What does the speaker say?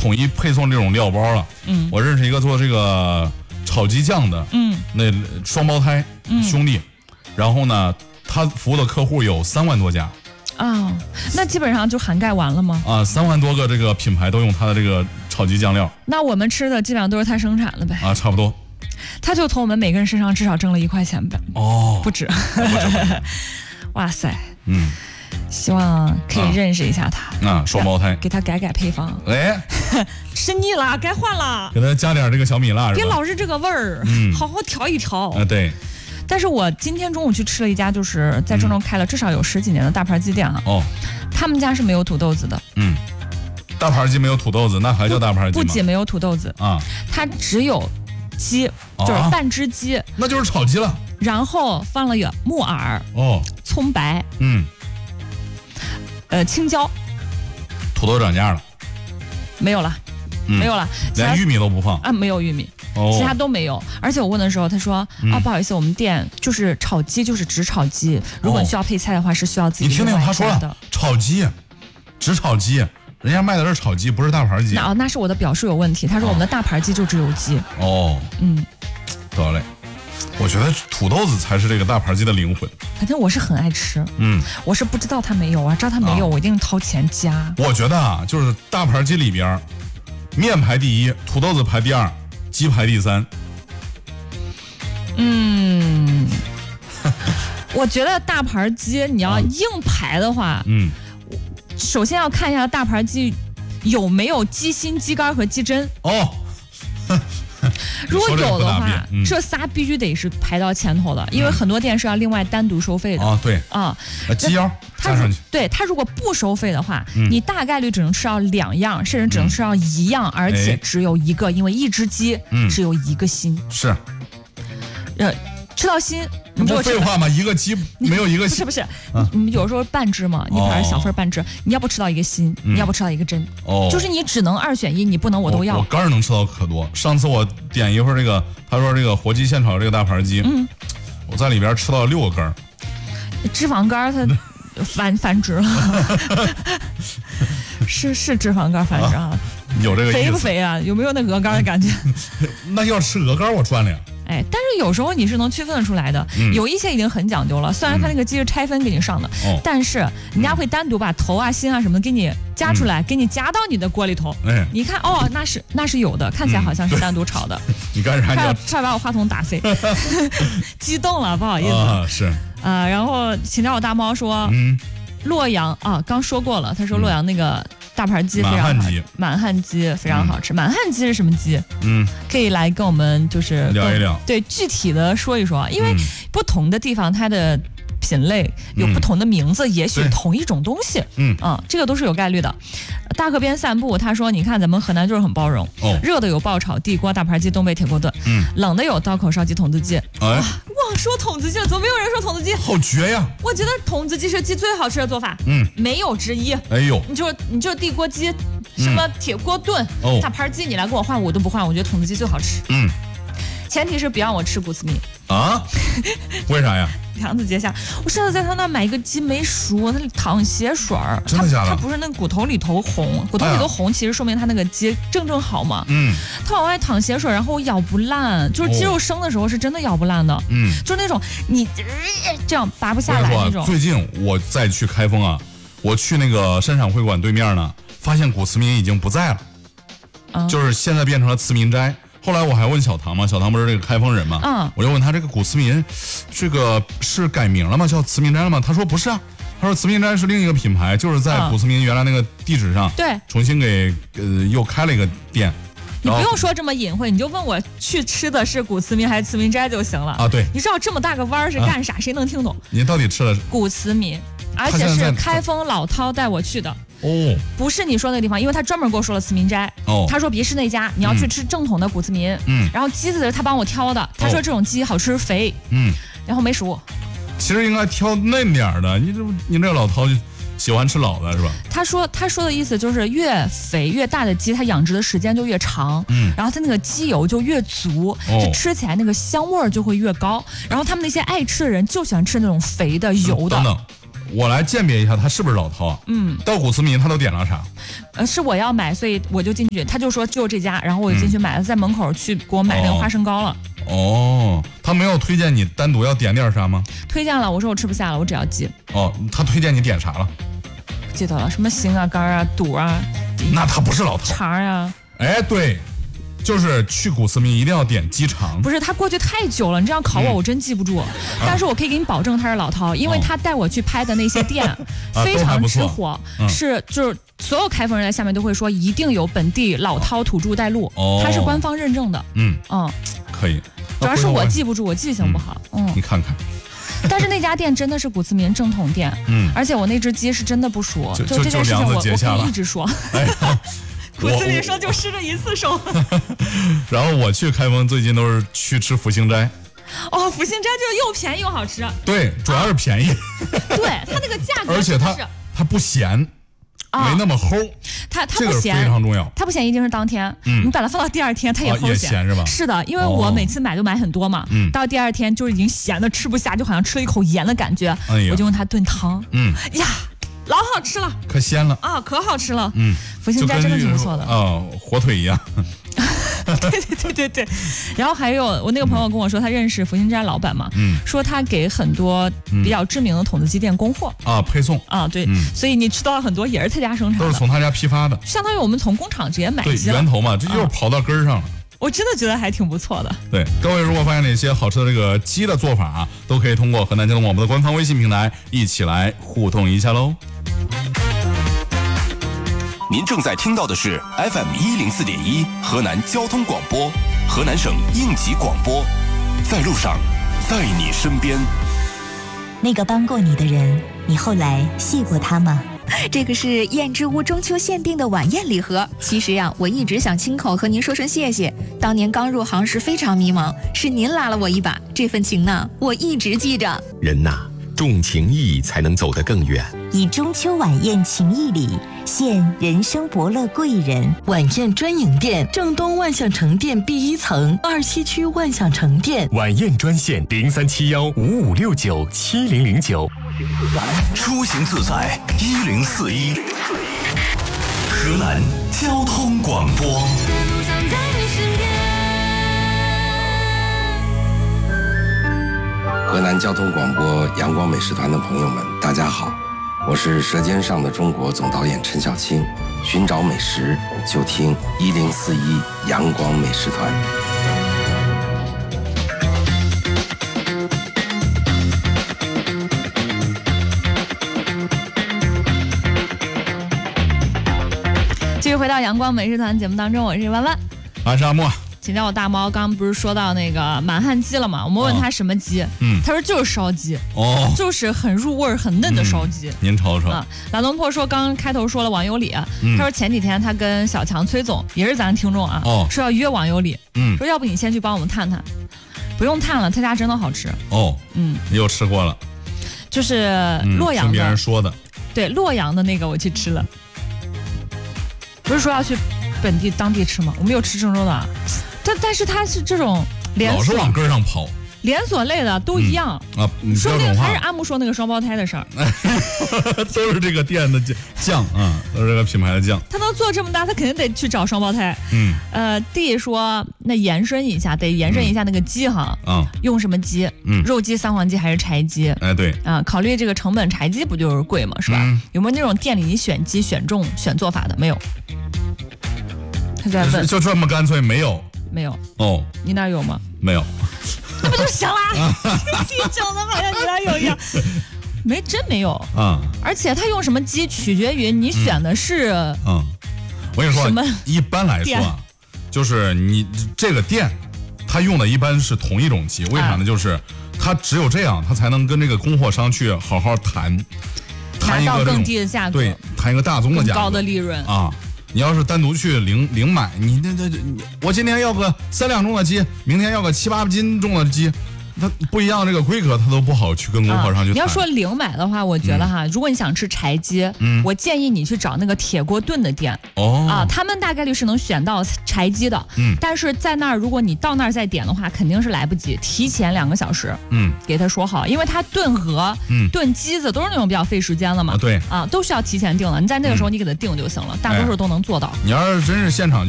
统一配送这种料包了。我认识一个做这个炒鸡酱的，那双胞胎兄弟，然后呢，他服务的客户有3万多家。 那基本上就涵盖完了吗 ？3万多个这个品牌都用他的这个炒鸡酱料。 那我们吃的基本上都是他生产的呗？ 差不多。 他就从我们每个人身上至少挣了1块钱呗。不止。哇塞。希望可以认识一下他。 双胞胎， 给他改配方。吃腻了，该换了。 给他加点这个小米辣， 别老是这个味儿，好好调一调。 对。 但是我今天中午去吃了一家，就是在郑州开了至少有10几年的大盘鸡店他们家是没有土豆子的。 大盘鸡没有土豆子，那还叫大盘鸡吗？ 不仅没有土豆子它只有鸡，就是半只鸡， 那就是炒鸡了。 然后放了木耳、葱白，青椒。 土豆涨价了？ 没有了，没有了， 连玉米都不放没有玉米。其他都没有，而且我问的时候，他说不好意思，我们店就是炒鸡，就是只炒鸡，如果你需要配菜的话，是需要自己你听听他说的。 了，炒鸡，只炒鸡，人家卖的是炒鸡，不是大盘鸡。 那是我的表述有问题。他说我们的大盘鸡就只有鸡。 得嘞，我觉得土豆子才是这个大盘鸡的灵魂。 反正我是很爱吃，我是不知道他没有啊，知道他没有，我一定掏钱加。 我觉得就是大盘鸡里边，面排第1，土豆子排第2。鸡排第3。 我觉得大盘鸡你要硬排的话，首先要看一下大盘鸡有没有鸡心、鸡肝和鸡胗。如果有的话，这仨必须得是排到前头的，因为很多店是要另外单独收费的。 对鸡腰加上去。 对，他如果不收费的话，你大概率只能吃到2样，甚至只能吃到1样，而且只有1个，因为一只鸡只有1个心。 是。 吃到心， 你不废话吗？一个鸡没有1个心。 不是，你有时候半只嘛，一盘小份半只，你要不吃到1个心，你要不吃到1个胗，就是你只能2选1，你不能我都要。 我肝能吃到可多。上次我点一份这个，他说这个活鸡现炒这个大盘鸡，我在里边吃到6个肝。 脂肪肝它繁殖了，是脂肪肝繁殖啊？ 有这个意思。 肥不肥啊？有没有那鹅肝的感觉？ 那要吃鹅肝我赚了呀。 但是有时候你是能区分得出来的，有一些已经很讲究了。虽然它那个鸡是拆分给你上的，但是人家会单独把头啊、心啊什么的给你夹出来，给你夹到你的锅里头。你看那是有的，看起来好像是单独炒的。 你干啥？ 差点把我话筒打碎，激动了，不好意思。 是然后请教我大猫说，洛阳刚说过了，他说洛阳那个大盘鸡非常好，满汉鸡非常好吃。满汉鸡是什么鸡？可以来跟我们就是聊一聊， 对，具体的说一说，因为不同的地方它的品类有不同的名字，也许同一种东西，这个都是有概率的。大河边散步，他说：“你看咱们河南就是很包容，热的有爆炒地锅大盘鸡、东北铁锅炖，冷的有刀口烧鸡、筒子鸡。忘说筒子鸡了，怎么没有人说筒子鸡？ 好绝呀！ 我觉得筒子鸡是鸡最好吃的做法，没有之一。 哎呦， 你就地锅鸡，什么铁锅炖、大盘鸡，你来跟我换我都不换，我觉得筒子鸡最好吃。前提是不让我吃骨刺米为啥呀？ 梁子结下，我上次在他那买一个鸡没熟，那里淌血水儿， 真的假的？ 它不是那骨头里头红，骨头里头红，其实说明它那个鸡正好嘛。它往外淌血水，然后我咬不烂，就是鸡肉生的时候是真的咬不烂的。就是那种你这样拔不下来那种。 最近我再去开封我去那个山场会馆对面呢，发现古慈民已经不在了，就是现在变成了慈民斋。后来我还问小唐嘛，小唐不是这个开封人嘛，我就问他这个古慈民，这个是改名了吗？叫慈民斋了吗？他说不是啊，他说慈民斋是另一个品牌，就是在古慈民原来那个地址上， 对， 重新给又开了一个店。 你不用说这么隐晦，你就问我去吃的是古慈民还是慈民斋就行了对， 你知道这么大个弯是干啥？谁能听懂？ 你到底吃了古慈民，而且是开封老饕带我去的。不是你说那个地方，因为他专门跟我说了慈民斋。他说别是那家，你要去吃正统的古慈民。然后鸡子他帮我挑的，他说这种鸡好吃肥。然后没熟。 其实应该挑嫩点的，你这个老饕就喜欢吃老的是吧？ 他说的意思就是越肥越大的鸡，它养殖的时间就越长，然后它那个鸡油就越足，就吃起来那个香味儿就会越高。然后他们那些爱吃的人就喜欢吃那种肥的油的。 等等， 我来鉴别一下它是不是老饕。到古慈民他都点了啥？ 是我要买，所以我就进去，他就说就这家，然后我就进去买了，在门口去给我买那个花生糕了。 他没有推荐你单独要点啥吗？ 推荐了，我说我吃不下了，我只要鸡。 他推荐你点啥了？ 不记得了，什么心啊、肝啊、肚啊。 那他不是老饕。 肠呀。 对。就是去古慈民一定要点鸡肠， 不是他过去太久了，你这样考我真记不住。但是我可以给你保证他是老饕，因为他带我去拍的那些店非常吃货，就是所有开封人在下面都会说一定有本地老饕土著带路，他是官方认证的。 可以。 主要是我记不住，我记性不好。 你看看。 但是那家店真的是古慈民正统店，而且我那只鸡是真的不熟，就这件事情我可以一直说。古慈民说就失了一次手。 然后我去开封最近都是去吃福星斋。 福星斋就是又便宜又好吃。 对，主要是便宜。 对，它那个价格， 而且它不咸，没那么齁。 它不咸， 非常重要。 它不咸一定是当天，你把它放到第二天，它也齁咸是吧？ 是的，因为我每次买都买很多嘛，到第二天就已经咸的吃不下，就好像吃了一口盐的感觉。我就用它炖汤。呀。老好吃了， 可鲜了可好吃了。福星斋真的挺不错的火腿一样。 对。然后还有我那个朋友跟我说，他认识福星斋老板嘛，说他给很多比较知名的筒子鸡店供货配送对，所以你吃到很多也是他家生产的， 都是从他家批发的， 相当于我们从工厂直接买鸡源头嘛，这就是跑到根儿上了。 我真的觉得还挺不错的。 对，各位如果发现哪些好吃的这个鸡的做法都可以通过河南交通广播的官方微信平台一起来互动一下喽。 您正在听到的是 FM104.1 河南交通广播，河南省应急广播，在路上，在你身边。 那个帮过你的人，你后来谢过他吗？ 这个是燕之屋中秋限定的晚宴礼盒。其实呀，我一直想亲口和您说声谢谢。当年刚入行时非常迷茫，是您拉了我一把，这份情呢，我一直记着。 人呐，重情义才能走得更远。 以中秋晚宴情谊礼，献人生伯乐贵人。 晚宴专营店，正东万象城店B1层，27区万象城店。 晚宴专线037155697009。 出行自在1041，河南交通广播。 河南交通广播阳光美食团的朋友们，大家好，我是《舌尖上的中国》总导演陈小青。寻找美食，就听1041阳光美食团。 继续回到阳光美食团节目当中，我是弯弯， 我是阿莫。 请教我大猫，刚刚不是说到那个满汉鸡了吗？我们问他什么鸡，他说就是烧鸡，就是很入味、很嫩的烧鸡。 您瞅瞅老东坡说，刚开头说了网友礼，他说前几天他跟小强、崔总也是咱听众啊，说要约网友礼，说要不你先去帮我们探探，不用探了，他家真的好吃。 你又吃过了， 就是洛阳的， 听别人说的， 对，洛阳的那个我去吃了，不是说要去本地当地吃吗？我们有吃郑州的啊。但是它是这种连锁， 老是往根上跑， 连锁类的都一样说不定还是阿木说那个双胞胎的事儿。 都是这个店的酱都是这个品牌的酱。 他能做这么大，他肯定得去找双胞胎。D 说那延伸一下那个鸡哈，用什么鸡？肉鸡、三黄鸡还是柴鸡？ 对考虑这个成本，柴鸡不就是贵嘛，是吧？有没有那种店里你选鸡选中选做法的？没有。他在问， 就这么干脆？没有。 没有你那儿有吗？ 没有， 那不就行了？你整的好像你那儿有一样，真没有而且他用什么鸡取决于你选的是我跟你说，一般来说就是你这个店，他用的一般是同一种鸡，为啥呢？就是他只有这样，他才能跟这个供货商去好好谈一个更低的价格， 对，谈一个大宗的价格， 高的利润你要是单独去零买，你我今天要个3两重的鸡，明天要个7、8斤重的鸡， 它不一样，这个规格它都不好去跟供货商去谈。 你要说零买的话，我觉得哈，如果你想吃柴鸡，我建议你去找那个铁锅炖的店。他们大概率是能选到柴鸡的。但是在那儿，如果你到那儿再点的话，肯定是来不及，提前2个小时。给他说好，因为他炖鹅、炖鸡子都是那种比较费时间的嘛。 对都需要提前订了。你在那个时候你给他订就行了，大多数都能做到。 你要是真是现场。